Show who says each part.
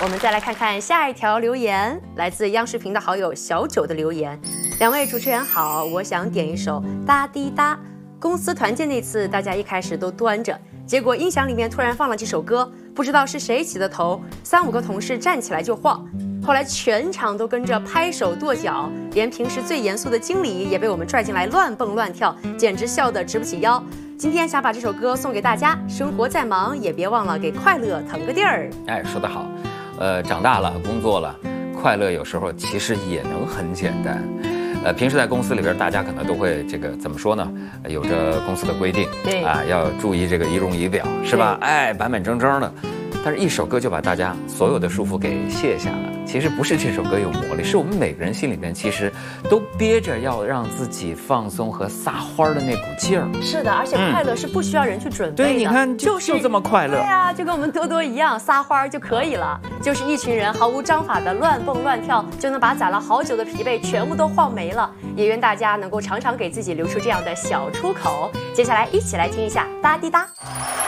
Speaker 1: 我们再来看看下一条留言，来自央视频的好友小九的留言。两位主持人好，我想点一首《哒滴哒》。公司团建那次，大家一开始都端着，结果音响里面突然放了这首歌，不知道是谁起的头，3、5个同事站起来就晃，后来全场都跟着拍手跺脚，连平时最严肃的经理也被我们拽进来乱蹦乱跳，简直笑得直不起腰。今天想把这首歌送给大家，生活再忙也别忘了给快乐腾个地儿。
Speaker 2: 哎，说得好，长大了，工作了，快乐有时候其实也能很简单。平时在公司里边，大家可能都会这个怎么说呢？有着公司的规定，
Speaker 1: 对
Speaker 2: 啊，要注意这个仪容仪表，是吧？哎，板板正正的。但是一首歌就把大家所有的束缚给卸下了。其实不是这首歌有魔力，是我们每个人心里边其实都憋着要让自己放松和撒欢的那股劲儿。
Speaker 1: 是的，而且快乐是不需要人去准备的。
Speaker 2: 对，你看就这么快乐。
Speaker 1: 对啊，就跟我们多多一样，撒欢就可以了。就是一群人毫无章法的乱蹦乱跳，就能把攒了好久的疲惫全部都晃没了。也愿大家能够常常给自己留出这样的小出口。接下来一起来听一下《哒滴哒》。